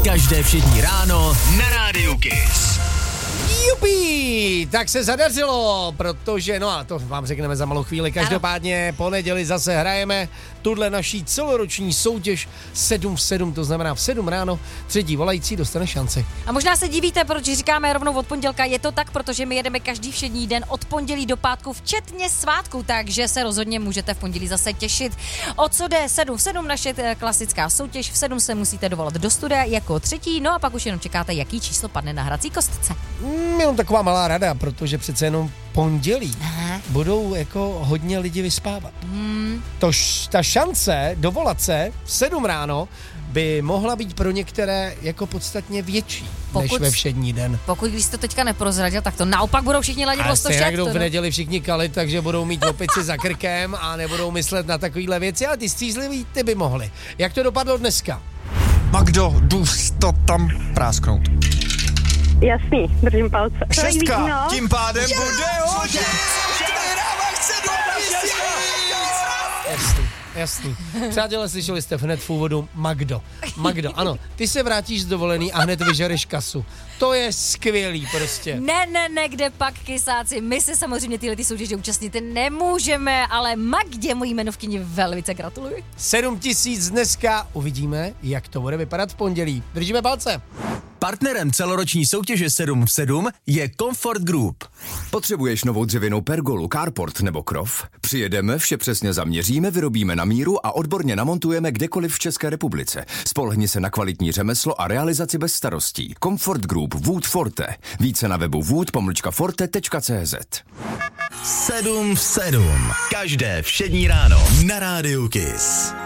Každé všední ráno na Rádiu Kiss. Jupi, tak se zadařilo, protože, no a to vám řekneme za malou chvíli, každopádně po neděli zase hrajeme tuhle naší celoroční soutěž 7 v 7, to znamená v 7 ráno, třetí volající dostane šanci. A možná se divíte, proč říkáme rovnou od pondělka, je to tak, protože my jedeme každý všední den od pondělí do pátku, včetně svátku, takže se rozhodně můžete v pondělí zase těšit. O co jde 7 v 7, naše klasická soutěž, v 7 se musíte dovolat do studia jako třetí, no a pak už jenom čekáte, jaký číslo padne na hrací kostce. Jenom taková malá rada, protože přece jenom pondělí budou jako hodně lidi vyspávat. Ta šance dovolat se v 7 ráno by mohla být pro některé jako podstatně větší než ve všední den. Pokud když jsi to teďka neprozradil, tak to naopak budou všichni ladit o 106. A jdou v neděli všichni kalit, takže budou mít opici za krkem a nebudou myslet na takovýhle věci, ale ty střízliví, ty by mohli. Jak to dopadlo dneska? Magdo, jdu to tam prásknout. Jasný, držím palce. 6, tím pádem bude hodně. Jasný. Přátelé, slyšeli jste hned v úvodu Magdo, ano, ty se vrátíš z dovolený a hned vyžereš kasu. To je skvělý prostě. Ne, kde pak, kysáci, my se samozřejmě ty soutěže účastnit nemůžeme, ale Magdě, mojí jmenovkyni, velice gratuluji. 7 000 dneska, uvidíme, jak to bude vypadat v pondělí. Držíme palce. Partnerem celoroční soutěže 7 v 7 je Comfort Group. Potřebuješ novou dřevěnou pergolu, carport nebo krov? Přijedeme, vše přesně zaměříme, vyrobíme na míru a odborně namontujeme kdekoliv v České republice. Spolehni se na kvalitní řemeslo a realizaci bez starostí. Comfort Group Wood Forte. Více na webu wood-forte.cz. 7 v 7. Každé všední ráno na Rádiu Kiss.